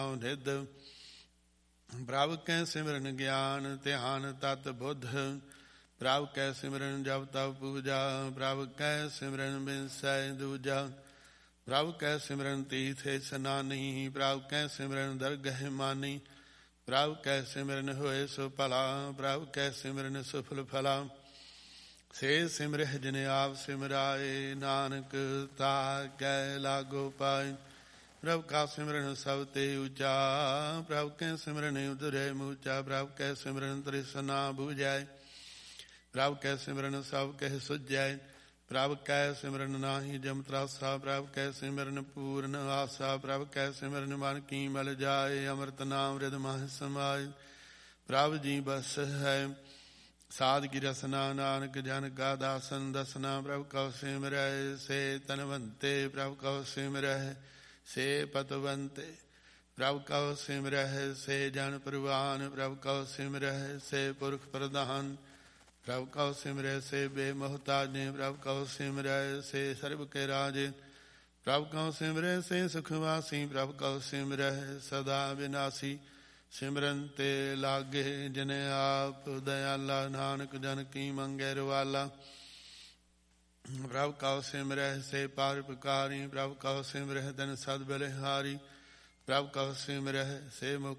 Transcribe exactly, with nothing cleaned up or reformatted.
ਨਿਧ। ਪ੍ਰਭ ਕੈ ਸਿਮਰਨ ਗਿਆਨ ਧਿਆਨ ਤਤ ਬੁੱਧ। ਪ੍ਰਭ ਕੈ ਸਿਮਰਨ ਜਪ ਤਪ ਪੂਜਾ। ਪ੍ਰਭ ਕੈ ਸਿਮਰਨ ਬਿਨਸੈ ਦੂਜਾ। ਪ੍ਰਭ ਕੈ ਸਿਮਰਨ ਤੀਰਥ ਇਸਨਾਨੀ। ਪ੍ਰਭ ਕੈ ਸਿਮਰਨ ਦਰਗਹਿ ਮਾਨੀ। ਪ੍ਰਭ ਕੈ ਸਿਮਰਨ ਹੋਏ ਸੋ ਭਲਾ। ਪ੍ਰਭ ਕੈ ਸਿਮਰਨ ਸੁਫਲ ਫਲਾ। ਸੇ ਸਿਮਰਹਿ ਜਿਨ ਆਪ ਸਿਮਰਾਏ। ਨਾਨਕ ਤਾ ਕੈ ਲਾਗੋ ਪਾਏ। ਪ੍ਰਭ ਕਾ ਸਿਮਰਨ ਸਭ ਤੇ ਉੱਚਾ। ਪ੍ਰਭ ਕੈ ਸਿਮਰਨ ਉਦਰੈ ਮੂਚਾ। ਪ੍ਰਭ ਕੈ ਸਿਮਰਨ ਤ੍ਰਿਸ਼ਨਾ ਬੁਝੈ। ਪ੍ਰਭ ਕੈ ਸਿਮਰਨ ਸਭ ਕਹਿ ਸੁਝੈ। ਪ੍ਰਭ ਕੈ ਸਿਮਰਨ ਨਾਹੀ ਜਮ ਤਰਾਸਾ। ਪ੍ਰਭ ਕੈ ਸਿਮਰਨ ਪੂਰਨ ਆਸਾ। ਪ੍ਰਭ ਕੈ ਸਿਮਰਨ ਮਨ ਕੀ ਮਲ ਜਾਏ। ਅੰਮ੍ਰਿਤ ਨਾਮ ਰਿਦ ਮਹਿ ਸਮਾਏ। ਪ੍ਰਭ ਜੀ ਬਸ ਹੈ ਸਾਧ ਕੀ ਰਸਨਾ। ਨਾਨਕ ਜਨ ਕਾ ਦਾਸਨ ਦਸਨਾ। ਪ੍ਰਭ ਕਉ ਸਿਮਰੈ ਸੇ ਤਨਵੰਤੇ। ਪ੍ਰਭ ਕਉ ਸਿਮਰੈ ਸੇ ਪਤਵੰਤੇ। ਪ੍ਰਭ ਕਉ ਸਿਮਰੈ ਸੇ ਜਨ ਪ੍ਰਵਾਨ। ਪ੍ਰਭ ਕਉ ਸਿਮਰੈ ਸੇ ਪੁਰਖ ਪ੍ਰਧਾਨ। ਪ੍ਰਭ ਕਉ ਸਿਮਰੈ ਸੇ ਬੇਮੋਹਤਾਜੇ। ਪ੍ਰਭ ਕਉ ਸਿਮਰੈ ਸੇ ਸਰਬ ਕੇ ਰਾਜੇ। ਪ੍ਰਭ ਕਉ ਸਿਮਰੈ ਸੇ ਸੁਖਵਾਸੀ। ਪ੍ਰਭ ਕਉ ਸਿਮਰੈ ਸਦਾ ਵਿਨਾਸੀ। ਸਿਮਰਨ ਤੇ ਲਾਗੇ ਜਿਨ ਆਪ ਦਇਆਲਾ। ਨਾਨਕ ਜਨ ਕੀ ਮੰਗੈ ਰਵਾਲਾ। ਪ੍ਰਭ ਕਉ ਸਿਮਰੈ ਸੇ ਪਰਉਪਕਾਰੀ। ਪ੍ਰਭ ਕਉ ਸਿਮਰੈ ਤਨ ਸਦ ਬਲਿਹਾਰੀ। ਪ੍ਰਭ ਕਉ ਸਿਮਰੈ ਸੇ ਮੁਖ